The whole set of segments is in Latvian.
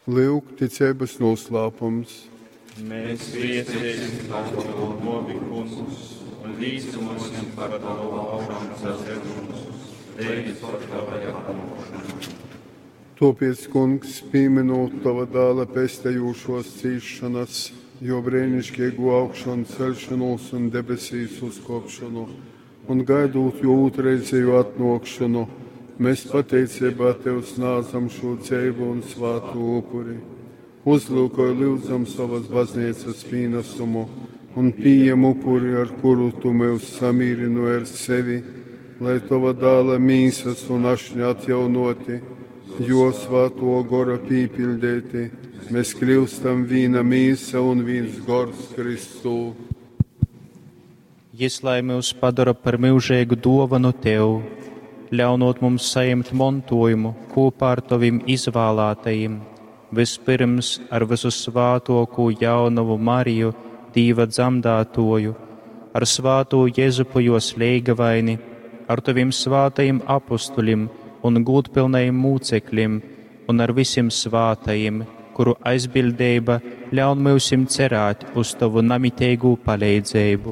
Lūk, ticības noslēpums. Mēs priecēsim par tavu nopirkumus un līdzinosim par tavu augšanu celšanos, līdz par tavai atmošanai. Tāpēc, kungs, pieminot tava dēla pestējošos cīšanas, jo brīnišķīgu augšanu celšanos un debesīs uzkopšanu, un gaidot jo otrreizēju atnākšanu, mēs pateicībā tev snāzam šo dzeivu un svātu upuri. Uzlūkoju lūdzam savas baznīcas pienesumu un pieņem upuri, ar kuru tu mūs samīrinu ar sevi, lai tava dēla mīsas un ašņi atjaunoti, jo svāto gora pīpildēti, mēs kļūstam vīna mīsa un vīns gors Kristū. Jis lai mūs padara par mūžīgu dāvanu tev, ļaunot mums saņemt mantojumu kopā ar taviem izvēlētajiem, vispirms ar visu svātoko jaunavu Mariju, Dieva dzemdētoju, ar svāto Jēzupu jo slēgavaini, ar taviem svātajiem apustuļiem un gūtpilnajiem mūcekļiem un ar visiem svātajiem, kuru aizbildība ļaun mūsim cerēt uz tavu namitēgu palīdzību.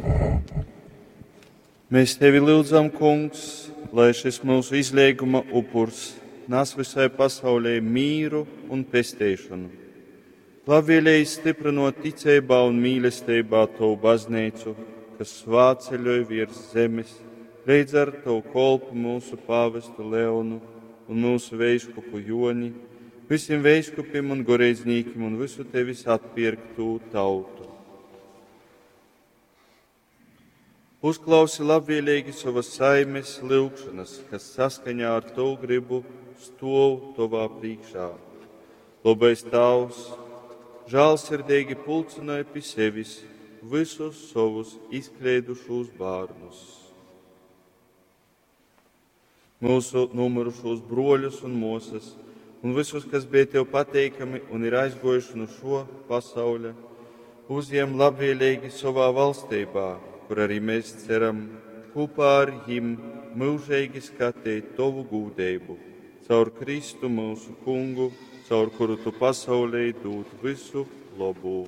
Mēs tevi lūdzam, kungs, lai šis mūsu izlieguma upurs nes visai pasaulē mīru un pestēšanu. Labvēlēji stiprinot ticībā un mīlestībā tavu baznīcu, kas svāceļoja virs zemes, līdz ar tavu kolpu mūsu pāvestu Leonu un mūsu veiskopu Joni, visiem veiskopiem un goreiznīkiem un visu tevis atpirktu tautu. Uzklausi labvēlīgi savas saimes lūgšanas, kas saskaņā ar tavu gribu stov tavā priekšā. Labais Tavs, žēlsirdīgi pulcināja pie sevis visus savus izklēdušos bērnus. Mūsu nomirušos broļus un mūsas, un visus, kas bija tev pateikami un ir aizgojuši no šo pasauli, uzņem labvēlīgi savā valstībā, kur arī mēs ceram kopā ar viņiem mūžīgi skatīt tavu gūdību, caur Kristu mūsu kungu, caur kuru tu pasaulē dod visu labu.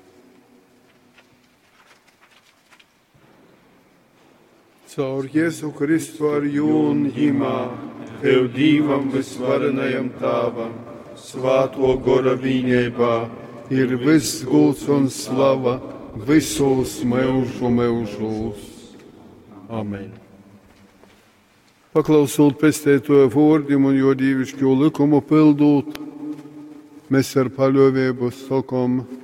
Caur Jēzu Kristu ar jūn ģimā, tev Dīvam visvarenajam Tāvam, svāto gora vienībā, ir viss gulds un slava, visos mūžu mūžos. Amen. Paklausot pestētoja vārdiem un jo dievišķo likumu pildot, mēs ar paļāvību sakām